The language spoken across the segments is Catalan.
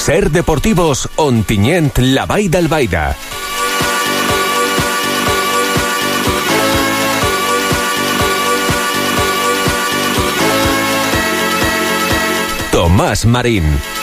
Ser Deportivos, Ontinyent, la Vall d'Albaida. Tomàs Marín.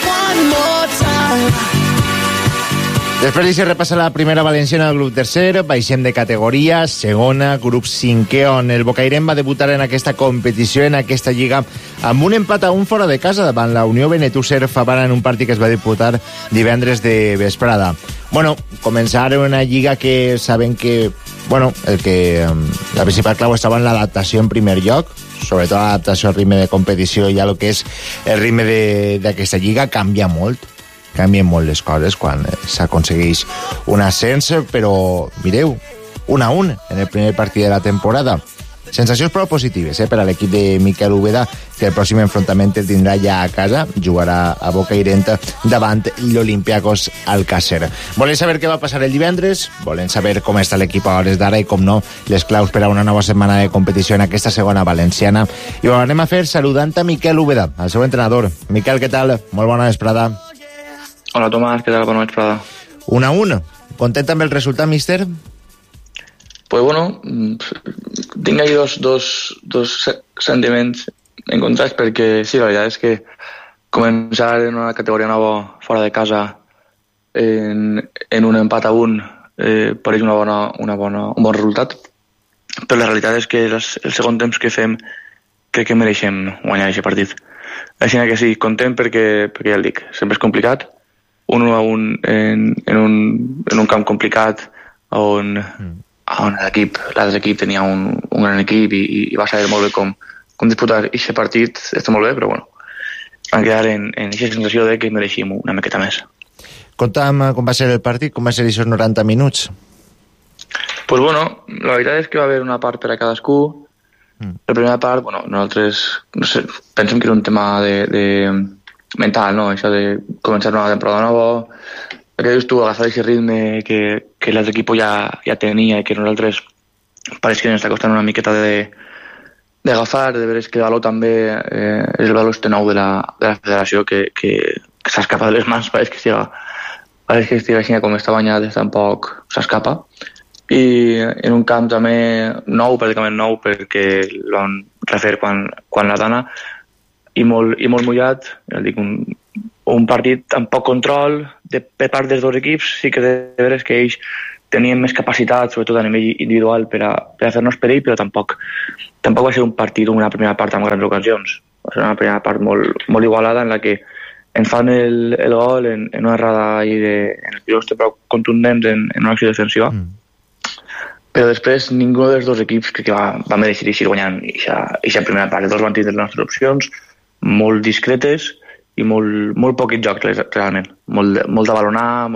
Després d'això repassa la primera valenciana del grup tercer, baixem de categoria, segona, grup cinquè, on el Bocairent va debutar en aquesta competició, en aquesta lliga, amb un empat a un fora de casa davant la Unió Benetússer Favara en un partit que es va disputar divendres de vesprada. Bueno, començar una lliga que sabem que, bueno, la principal clau estava en l'adaptació en primer lloc, sobretot l'adaptació al ritme de competició i a lo que és el ritme d'aquesta lliga canvien molt les coses quan s'aconsegueix un ascens, però mireu, 1-1 en el primer partit de la temporada. Sensacions prou positives per a l'equip de Miquel Úbeda, que el pròxim enfrontament el tindrà ja a casa, jugarà a Bocairent davant l'Olympiacos Alcácer. Volem saber què va passar el divendres, volem saber com està l'equip a hores d'ara i, com no, les claus per a una nova setmana de competició en aquesta segona valenciana. I ho anem a fer saludant a Miquel Úbeda, el seu entrenador. Miquel, què tal? Molt bona vesprada. Hola, Tomàs, què tal? Bona vesprada. 1-1. Content amb el resultat, míster? Pues bueno, tinc ahí dos sentiments encontrats, perquè sí, la veritat és que començar en una categoria nova fora de casa en un empat a un pareix un bon resultat, però la realitat és que el segon temps que fem crec que mereixem guanyar aquest partit. Així que sí, content perquè ja el dic, sempre és complicat, 1-1 en un camp complicat on l'altre equip tenia un gran equip i va saber molt bé com disputar aquest partit, està molt bé, però bueno, van quedar en aquesta sensació de que mereixíem una miqueta més. Conta'm com va ser el partit, com va ser aquests 90 minuts? Pues bueno, la veritat és que va haver una part per a cadascú. La primera part, bueno, nosaltres no sé, pensem que era un tema de mental, no? Això de començar una temporada nova, que dius tu, agafar aquest ritme que l'altre equip ja tenia i que nosaltres pareix que ens està costant una miqueta d'agafar, de veure que el valor també és el valor este nou de la federació que s'escapa de les mans, pareix que estigui així com està banyat, tampoc s'escapa. I en un camp també nou, pràcticament nou, perquè el van refer quan la dana, i molt mullat, ja dic, un partit amb poc control per part dels dos equips. Sí que de veres que ells tenien més capacitat, sobretot a nivell individual, per a fer-nos perill, però tampoc va ser un partit, una primera part amb grans ocasions. Va ser una primera part molt igualada, en la que ens fan el gol en una errada en el pilot prou contundents en una acció defensiva. Però després ningú dels dos equips crec que va mereixer eixir guanyant aquesta primera part. Els dos van tindre les nostres opcions, molt discretes i molt poquet joc, realment. Molt de balonar,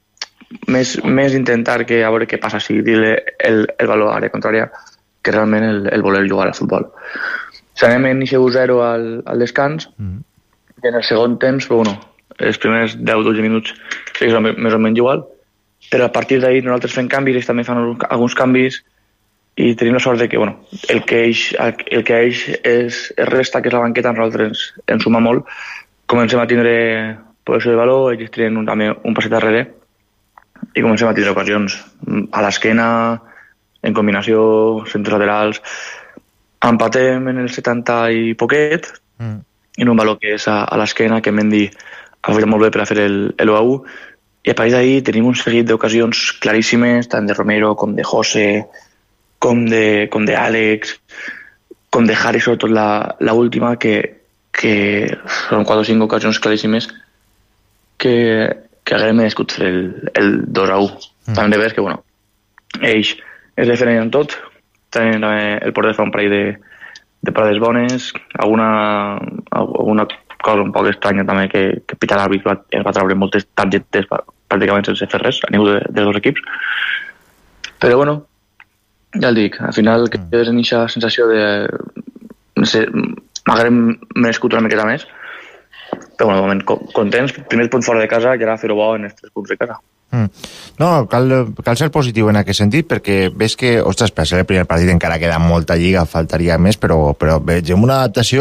més intentar que a veure què passa si dir-li el valor a l'àrea contrària que realment el voler jugar al futbol. S'anem en 1-0 al descans i en el segon temps, però bueno, els primers 10-12 minuts sí que és més o menys igual, però a partir d'ahir nosaltres fem canvis, ells també fan alguns canvis i tenim la sort de que, bueno, el que a ells es resta, que és la banqueta, a nosaltres ens suma molt. Comencem a tindre possessió de valor, ells tenen també un passet darrere i comencem a tindre ocasions a l'esquena, en combinació, centres laterals. Empatem en el 70 i poquet, en un valor que és a l'esquena, que Mendy ha fet molt bé per a fer el 1-1, i a partir d'ahir tenim un seguit d'ocasions claríssimes, tant de Romero com de José, com de Àlex, com de Harry, sobretot la última, que són 4 o 5 ocasions claríssimes que haguem merescut fer el 2-1. També de veure que, bueno, ells es defenen en tot, tenen el porter fa un parell de parades bones, alguna cosa un poc estranya també que pitar l'àrbit ens va treure moltes targetes pràcticament sense fer res a ningú dels dos equips. Però, bueno, ja el dic, al final quedes en aquesta sensació de, no sé, m'haguem merescut una miqueta més, però bueno, de moment contents, primer punt fora de casa i ara fer-ho bo en els 3 punts de casa. No, cal ser positiu en aquest sentit, perquè ves que, ostres, per ser el primer partit encara queda molta lliga, faltaria més, però vegem una adaptació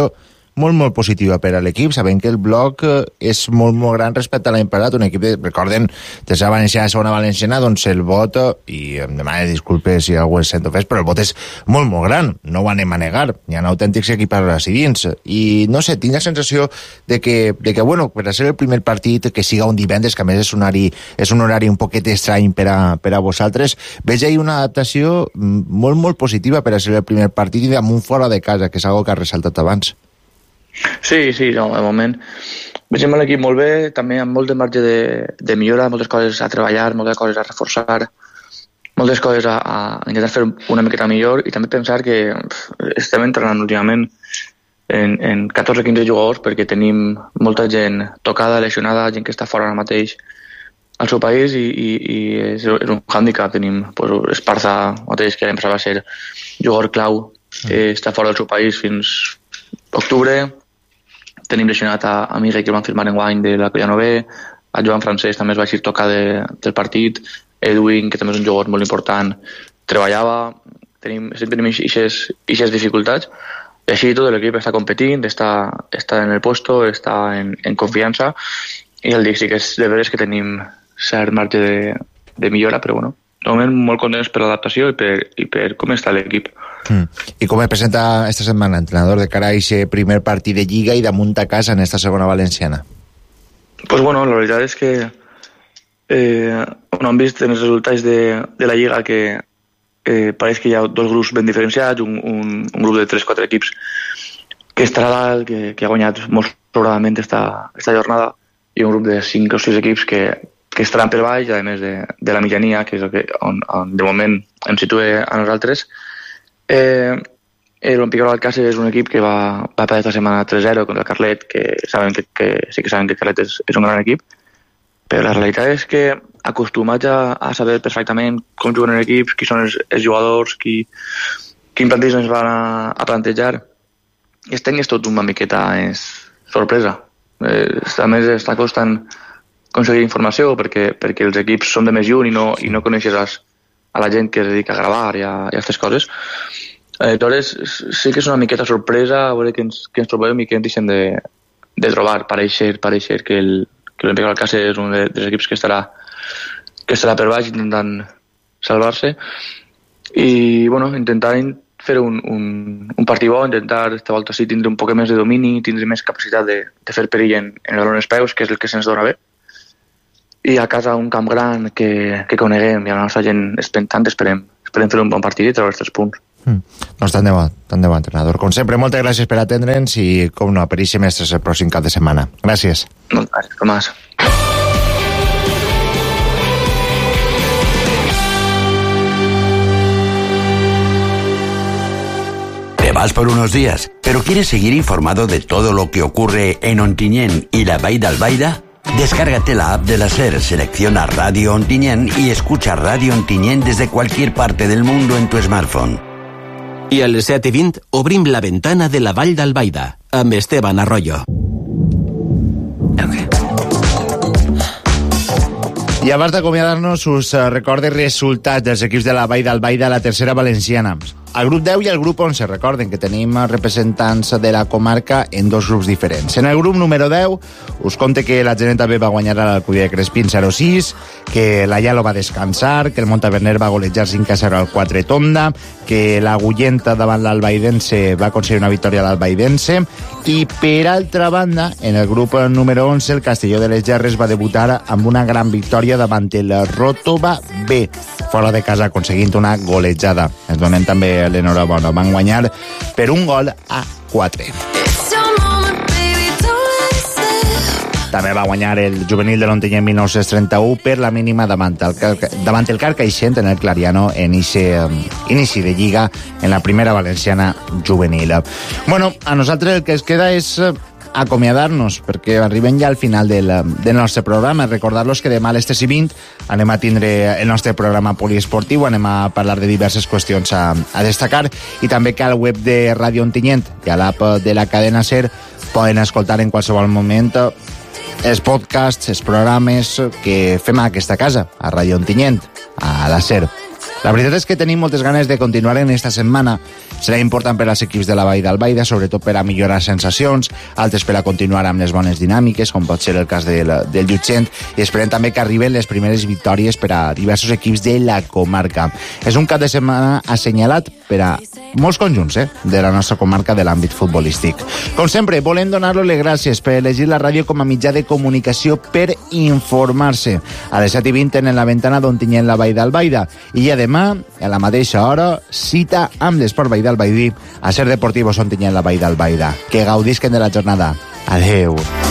molt, molt positiva per a l'equip, sabent que el bloc és molt, molt gran respecte a l'any passat, un equip, recorden, tercera valenciana, segona valenciana, doncs el vot, i em demano disculpes si algú es sent ofès, però el vot és molt, molt gran, no ho anem a negar, hi ha autèntics equips residents, i no sé, tinc la sensació de que bueno, per a ser el primer partit, que siga un divendres, que a més és un horari un poquet estrany per a vosaltres, veig ahir una adaptació molt, molt positiva per a ser el primer partit i damunt fora de casa, que és algo que has ressaltat abans. Sí, no, de moment vegem l'equip molt bé, també amb molt de marge de millora, moltes coses a treballar, moltes coses a reforçar, moltes coses a intentar fer una miqueta millor, i també pensar que estem entrenant últimament en 14-15 jugadors, perquè tenim molta gent tocada, lesionada, gent que està fora ara mateix al seu país, i és un hàndicap. Tenim Esparza mateix, que l'any passat va ser jugador clau, està fora del seu país fins octubre. Tenim lesionat a Miguel, que el van firmar en guany de la Collano B, a Joan Francesc també es va eixir tocar del partit, Edwin, que també és un jugador molt important, treballava. Sempre tenim aquestes dificultats, i així tot l'equip està competint, està en el puesto, està en confiança, i el dic sí que és de veres que tenim cert marge de millora, però bueno, de moment molt contents per l'adaptació i per com està l'equip. I com es presenta esta setmana, entrenador, de cara a aquest primer partit de Lliga i damunt a casa en esta segona valenciana? Pues bueno, la veritat és que hem vist en els resultats de la Lliga que pareix que hi ha dos grups ben diferenciats, un grup de 3-4 equips que estarà dalt, que ha guanyat molt sobradament esta jornada, i un grup de 5 o 6 equips que estaran per baix, a més de la mitjania, que és on de moment ens situa a nosaltres. L'Olímpic Alcácer és un equip que va perdre esta setmana 3-0 contra el Carlet, que sí que saben que el Carlet és un gran equip, però la realitat és que acostumats a saber perfectament com juguen els equips, qui són els jugadors, quin partit ens van a plantejar, aquest any és tot una miqueta sorpresa. A més, està costant aconseguir informació perquè els equips són de més lluny i no coneixes a la gent que es dedica a gravar i a aquestes coses. Aleshores, sí que és una miqueta sorpresa a veure què ens trobem i què ens deixem de trobar. Pareixer que l'Olímpic Alcácer és un dels equips que estarà per baix intentant salvar-se, i bueno, intentar fer un partit bo, intentar esta volta sí tindre un poc més de domini, tindre més capacitat de fer perill en el baló en els peus, que és el que se'ns dona bé, i a casa un camp gran que coneguem, i a la nostra gent expectant, esperem fer un bon partit i treure els 3 punts. Doncs tant de bo, entrenador. Com sempre, moltes gràcies per atendre'ns i, com no, per eixir mestres el pròxim cap de setmana. Gràcies. Moltes gràcies, Tomàs. Te vas por unos días, pero ¿quieres seguir informado de todo lo que ocurre en Ontinyent y la Vall d'Albaida? Descárgate la app de la SER, selecciona Radio Ontinyent y escucha Radio Ontinyent desde cualquier parte del mundo en tu smartphone. I a les 7:20 obrim la ventana de la Vall d'Albaida, amb Esteban Arroyo. I abans d'acomiadar-nos, us recordo resultats dels equips de la Vall d'Albaida a la tercera valenciana. Al grup 10 i al grup 11, recorden que tenim representants de la comarca en dos grups diferents. En el grup número 10, us conte que la Geneta B va guanyar a l'Alcúdia de Crespín 0-6, que la Yalo va descansar, que el Montaverner va golejar 5-0 al 4 Tonda, que la Gullenta davant l'Albaidense va aconseguir una victòria a l'Albaidense, i per altra banda, en el grup número 11, el Castelló de les Gerres va debutar amb una gran victòria davant el Ròtova B, fora de casa aconseguint una golejada. Ens donem també l'enhorabona. Van guanyar per 1-4. També va guanyar el juvenil de l'Ontinyent 1931 per la mínima davant el Carcaixent en el Clariano en inici de Lliga en la primera valenciana juvenil. Bueno, a nosaltres el que es queda és acomiadar-nos, perquè arribem ja al final del nostre programa. Recordar-los que demà a les 3:20 anem a tindre el nostre programa poliesportiu, anem a parlar de diverses qüestions a destacar, i també que al web de Ràdio Ontinyent i a l'app de la cadena SER poden escoltar en qualsevol moment els podcasts, els programes que fem a aquesta casa, a Ràdio Ontinyent, a la SER. La veritat és que tenim moltes ganes de continuar en esta setmana. Serà important per als equips de la Vall d'Albaida, sobretot per a millorar sensacions, altres per a continuar amb les bones dinàmiques, com pot ser el cas del Llutxent, i esperem també que arriben les primeres victòries per a diversos equips de la comarca. És un cap de setmana assenyalat per a molts conjunts de la nostra comarca de l'àmbit futbolístic. Com sempre, volem donar-los les gràcies per elegir la ràdio com a mitjà de comunicació per informar-se. A les 7:20 en la ventana d'Ontinyent, la Vall d'Albaida. I ja demà, a la mateixa hora, cita amb l'Esport Vall d'Albaidí a Ser Deportivos Ontinyent, la Vall d'Albaida. Que gaudisquen de la jornada. Adeu.